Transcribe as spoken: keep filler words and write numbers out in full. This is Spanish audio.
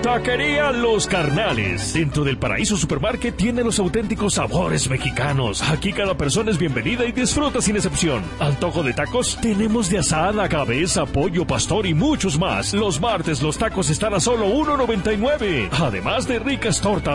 Taquería Los Carnales, dentro del Paraíso Supermarket, tiene los auténticos sabores mexicanos. Aquí cada persona es bienvenida y disfruta sin excepción. Antojo de tacos, tenemos de asada, cabeza, pollo, pastor y muchos más. Los martes los tacos están a solo uno noventa y nueve. Además de ricas tortas